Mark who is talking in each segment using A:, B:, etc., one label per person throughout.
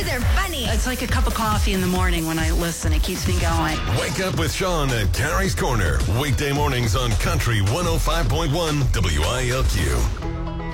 A: guys are funny.
B: It's like a cup of coffee in the morning when I listen. It keeps me going.
C: Wake up with Sean and Carrie's Corner. Weekday mornings on Country 105.1 WILQ.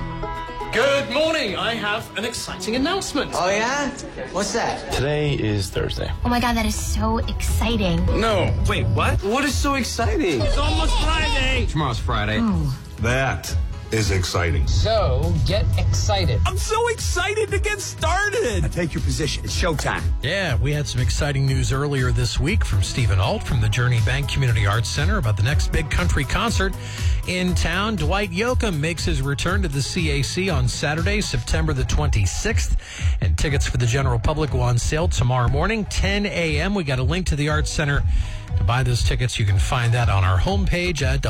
D: Good morning. I have an exciting announcement.
E: Oh, yeah? What's that?
F: Today is Thursday.
A: Oh my God, that is so exciting.
D: No.
E: Wait, what? What is so exciting?
D: It's almost Friday.
E: Tomorrow's Friday.
A: Oh.
C: That is exciting.
G: So, get excited.
E: I'm so excited to get started. Now take your position. It's showtime.
H: Yeah, we had some exciting news earlier this week from Stephen Alt from the Journey Bank Community Arts Center about the next big country concert in town. Dwight Yoakam makes his return to the CAC on Saturday, September the 26th. And tickets for the general public go on sale tomorrow morning, 10 a.m. We got a link to the Arts Center. To buy those tickets, you can find that on our homepage at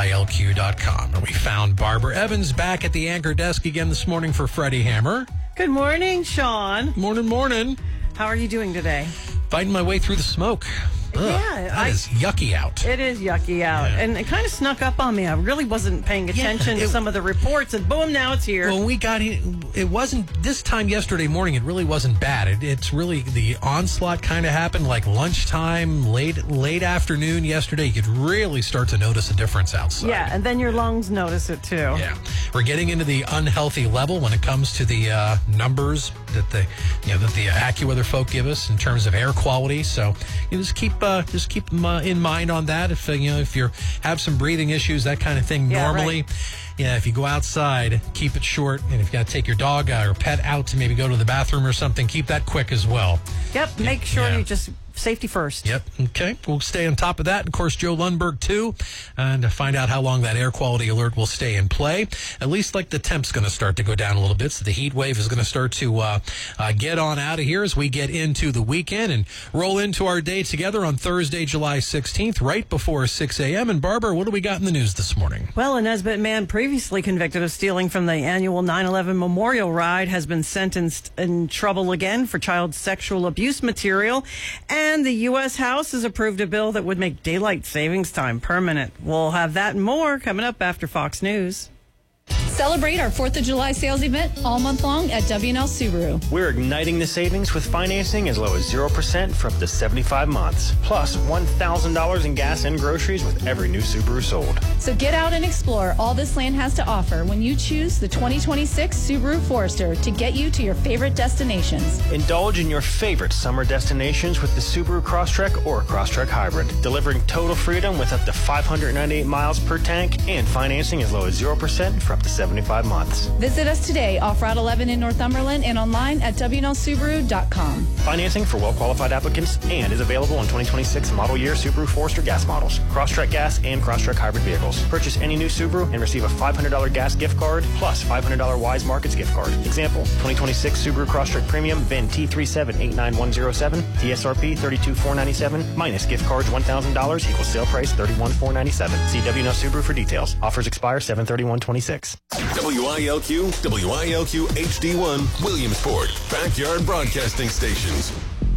H: WILQ.com. And we found Barbara Evans back at the anchor desk again this morning for Freddie Hammer.
I: Good morning, Sean.
H: Morning.
I: How are you doing today?
H: Fighting my way through the smoke. Ugh,
I: Yeah,
H: that is yucky out.
I: It is yucky out.
H: Yeah.
I: And it kind of snuck up on me. I really wasn't paying attention to some of the reports, and boom, now it's here.
H: When we got in, it wasn't this time yesterday morning. It really wasn't bad. It's really the onslaught kind of happened like lunchtime, late afternoon yesterday. You could really start to notice a difference outside.
I: Yeah, and then your lungs notice it too.
H: Yeah, we're getting into the unhealthy level when it comes to the numbers that the AccuWeather folk give us in terms of air quality. So just keep them in mind on that. If if you have some breathing issues, that kind of thing.
I: Yeah,
H: normally,
I: right.
H: Yeah, if you go outside, keep it short. And if you got to take your dog or pet out to maybe go to the bathroom or something, keep that quick as well.
I: Yep, make sure you just safety first.
H: Yep. Okay. We'll stay on top of that. Of course, Joe Lundberg, too. And to find out how long that air quality alert will stay in play. At least like the temp's going to start to go down a little bit. So the heat wave is going to start to get on out of here as we get into the weekend and roll into our day together on Thursday, July 16th, right before 6 a.m. And Barbara, what do we got in the news this morning?
I: Well, a Nesbitt man previously convicted of stealing from the annual 9/11 Memorial Ride has been sentenced in trouble again for child sexual abuse material. And the U.S. House has approved a bill that would make daylight savings time permanent. We'll have that and more coming up after Fox News.
J: Celebrate our 4th of July sales event all month long at W&L Subaru.
F: We're igniting the savings with financing as low as 0% for up to 75 months. Plus $1,000 in gas and groceries with every new Subaru sold.
J: So get out and explore all this land has to offer when you choose the 2026 Subaru Forester to get you to your favorite destinations.
F: Indulge in your favorite summer destinations with the Subaru Crosstrek or Crosstrek Hybrid, delivering total freedom with up to 598 miles per tank and financing as low as 0% for up to 75 months.
J: Visit us today off Route 11 in Northumberland and online at WNLSubaru.com.
F: Financing for well-qualified applicants and is available on 2026 model year Subaru Forester gas models, Crosstrek gas and Crosstrek hybrid vehicles. Purchase any new Subaru and receive a $500 gas gift card plus $500 Wise Markets gift card. Example, 2026 Subaru Crosstrek Premium VIN T3789107, TSRP $32,497 minus gift cards $1,000 equals sale price $31,497. See WNL Subaru for details. Offers expire 7/31/26.
C: WILQ, WILQ HD1, Williamsport, Backyard Broadcasting Stations.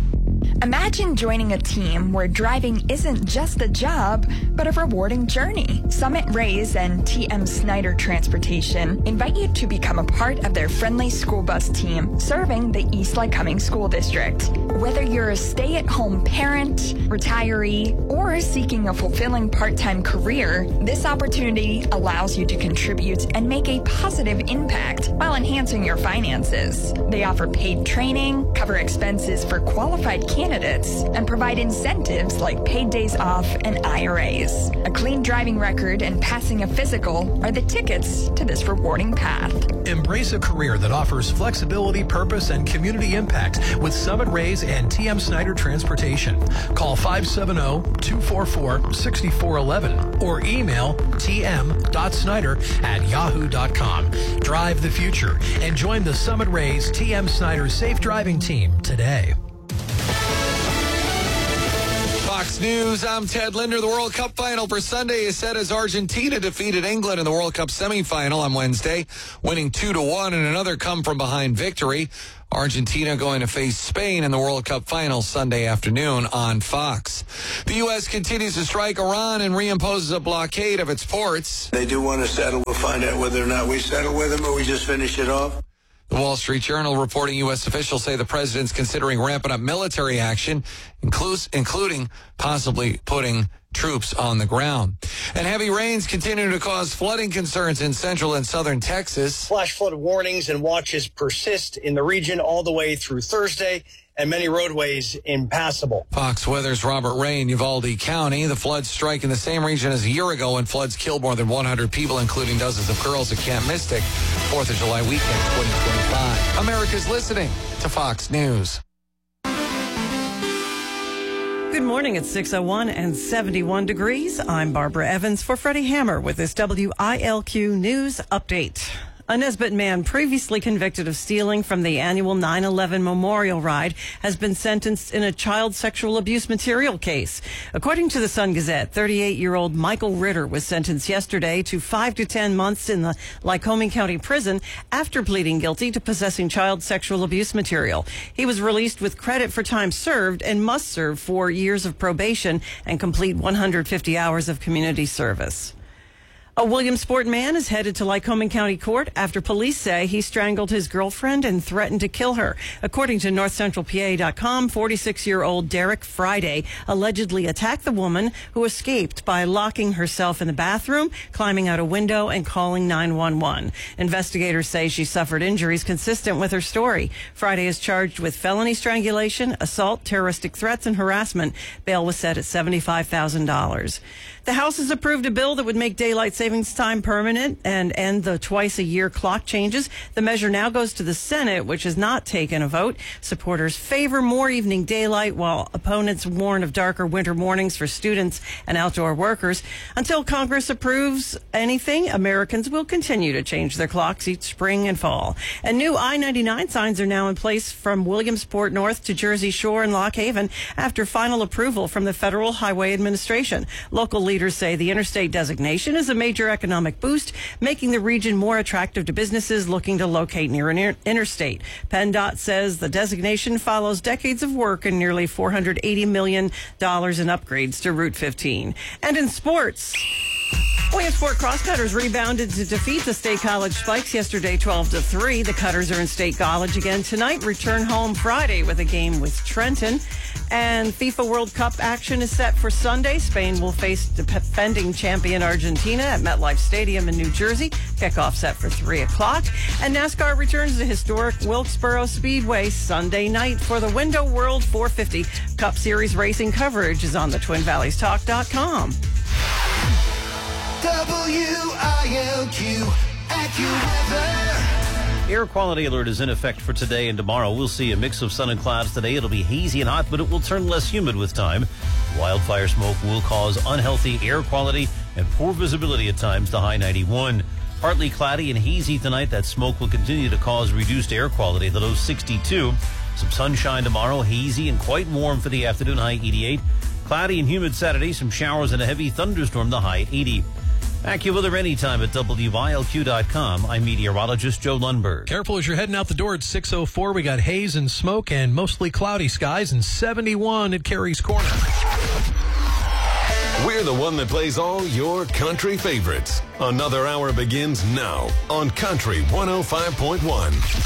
K: Imagine joining a team where driving isn't just a job, but a rewarding journey. Summit Rays and TM Snyder Transportation invite you to become a part of their friendly school bus team serving the East Lycoming School District. Whether you're a stay-at-home parent, retiree, or seeking a fulfilling part-time career, this opportunity allows you to contribute and make a positive impact while enhancing your finances. They offer paid training, cover expenses for qualified candidates, and provide incentives like paid days off and IRAs. A clean driving record and passing a physical are the tickets to this rewarding path.
H: Embrace a career that offers flexibility, purpose, and community impact with Summit Rays and TM Snyder Transportation. Call 570-244-6411 or email tm.snyder@yahoo.com. Drive the future and join the Summit Rays TM Snyder Safe Driving Team today.
L: Fox News, I'm Ted Linder. The World Cup final for Sunday is set as Argentina defeated England in the World Cup semifinal on Wednesday, winning 2-1 in another come-from-behind victory. Argentina going to face Spain in the World Cup final Sunday afternoon on Fox. The U.S. continues to strike Iran and reimposes a blockade of its ports.
M: They do want to settle. We'll find out whether or not we settle with them or we just finish it off.
L: The Wall Street Journal reporting U.S. officials say the president's considering ramping up military action, including possibly putting troops on the ground. And heavy rains continue to cause flooding concerns in central and southern Texas.
M: Flash flood warnings and watches persist in the region all the way through Thursday, and many roadways impassable.
L: Fox Weather's Robert Ray in Uvalde County. The floods strike in the same region as a year ago when floods killed more than 100 people, including dozens of girls at Camp Mystic. 4th of July weekend 2025. America's listening to Fox News.
I: Good morning. It's 6:01 and 71 degrees. I'm Barbara Evans for Freddie Hammer with this WILQ News Update. A Nesbitt man previously convicted of stealing from the annual 9/11 Memorial Ride has been sentenced in a child sexual abuse material case. According to the Sun-Gazette, 38-year-old Michael Ritter was sentenced yesterday to 5 to 10 months in the Lycoming County Prison after pleading guilty to possessing child sexual abuse material. He was released with credit for time served and must serve 4 years of probation and complete 150 hours of community service. A Williamsport man is headed to Lycoming County Court after police say he strangled his girlfriend and threatened to kill her. According to NorthCentralPA.com, 46-year-old Derek Friday allegedly attacked the woman who escaped by locking herself in the bathroom, climbing out a window, and calling 911. Investigators say she suffered injuries consistent with her story. Friday is charged with felony strangulation, assault, terroristic threats, and harassment. Bail was set at $75,000. The House has approved a bill that would make daylight savings time permanent and end the twice-a-year clock changes. The measure now goes to the Senate, which has not taken a vote. Supporters favor more evening daylight, while opponents warn of darker winter mornings for students and outdoor workers. Until Congress approves anything, Americans will continue to change their clocks each spring and fall. And new I-99 signs are now in place from Williamsport North to Jersey Shore and Lock Haven after final approval from the Federal Highway Administration. Local leaders say the interstate designation is a major economic boost, making the region more attractive to businesses looking to locate near an interstate. PennDOT says the designation follows decades of work and nearly $480 million in upgrades to Route 15. And in sports, Williamsport Crosscutters rebounded to defeat the State College Spikes yesterday 12-3. The Cutters are in State College again tonight, return home Friday with a game with Trenton. And FIFA World Cup action is set for Sunday. Spain will face defending champion Argentina at MetLife Stadium in New Jersey. Kickoff set for 3 o'clock. And NASCAR returns to historic Wilkesboro Speedway Sunday night for the Window World 450. Cup Series racing coverage is on the TwinValleysTalk.com.
N: WILQ AccuWeather.
O: Air quality alert is in effect for today and tomorrow. We'll see a mix of sun and clouds today. It'll be hazy and hot, but it will turn less humid with time. Wildfire smoke will cause unhealthy air quality and poor visibility at times, the high 91. Partly cloudy and hazy tonight. That smoke will continue to cause reduced air quality, the low 62. Some sunshine tomorrow, hazy and quite warm for the afternoon, high 88. Cloudy and humid Saturday, some showers and a heavy thunderstorm, the high 80. AccuWeather anytime at WILQ.com. I'm meteorologist Joe Lundberg.
H: Careful as you're heading out the door at 6:04. We got haze and smoke and mostly cloudy skies and 71 at Carey's Corner.
C: We're the one that plays all your country favorites. Another hour begins now on Country 105.1.